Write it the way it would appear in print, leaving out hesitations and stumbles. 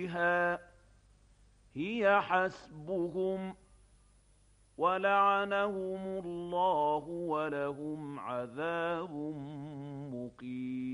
بِهَا هِيَ حَسْبُهُمْ وَلَعَنَهُمُ اللَّهُ وَلَهُمْ عَذَابٌ مُّقِيمٌ